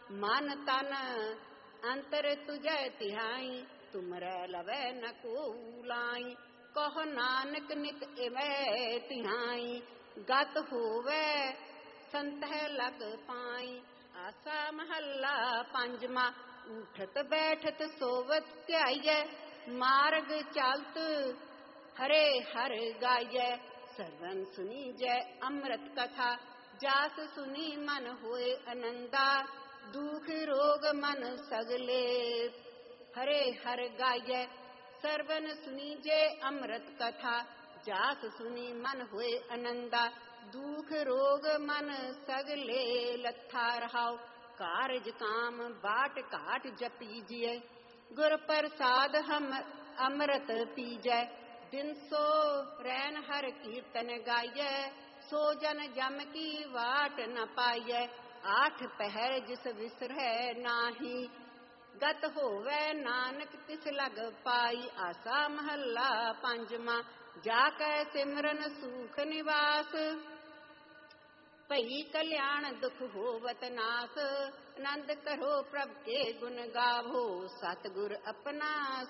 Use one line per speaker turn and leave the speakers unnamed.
ਮਨ ਤਨ ਅੰਤਰ ਤੁਝੈ ਤਿਹਾਈ, ਤੁਮਰੈ ਲਵੈ ਨ ਕੋ ਲਾਈ। ਕਹੁ ਨਾਨਕ ਨਿਤ ਇਵੈ ਤਿਹਾਈ, ਗਤ ਹੋਵੈ ਸੰਤਹਿ ਲਗ ਪਾਈ। ਆਸਾ ਮਹੱਲਾ ਪੰਜਵਾ। ਊਠਤ ਬੈਠਤ ਸੋਵਤ ਧਿਆਈਐ, ਮਾਰਗ ਚਲਤ ਹਰੇ ਹਰ ਗਾਈਐ। ਸਰਵਨ ਸੁਨੀਜੈ ਅੰਮ੍ਰਿਤ ਕਥਾ, ਜਾਸ ਸੁਨੀ ਮਨ ਹੋਏ ਅਨੰਦਾ। ਦੁਖ ਰੋਗ ਮਨ ਸਗਲੇ ਹਰੇ ਹਰ ਗਾਈਐ। ਸਰਵਨ ਸੁਨੀਜੈ ਅੰਮ੍ਰਿਤ ਕਥਾ, ਜਾਸ ਸੁਨੀ ਮਨ ਹੋਏ ਅਨੰਦਾ। ਦੁਖ ਰੋਗ ਮਨ ਸਗਲੇ ਲੱਥਾ ਰਹਾਉ, ਕਾਰਜ ਕਾਮ ਬਾਟ ਘਾਟ ਜਪੀਜਿਐ। ਗੁਰ ਪ੍ਰਸਾਦ ਹਮ ਅੰਮ੍ਰਿਤ ਪੀਜੈ, ਦਿਨ ਸੋ ਰੈਨ ਹਰ ਕੀਰਤਨ ਗਾਈਐ। ਸੋ ਜਨ ਜਮ ਕੀ ਵਾਟ ਨ ਪਾਈਐ, ਆਠ ਪਹਿਰ ਜਿਸ ਵਿਸਰੈ ਨਾਹੀ। ਗਤ ਹੋਵੈ ਨਾਨਕ ਤਿਸ ਲਗ ਪਾਈ। ਆਸਾ ਮਹੱਲਾ ਪੰਜਵਾ। ਜਾ ਕੈ ਸਿਮਰਨ ਸੂਖ ਨਿਵਾਸ, ਭਈ ਕਲਿਆਣ ਦੁਖ ਹੋਵਤ ਨਾਸ। ਆਨੰਦ ਕਰੋ ਪ੍ਰਭ ਕੇ ਗੁਣ ਗਾਵੋ, ਸਤਿਗੁਰ ਆਪਣਾ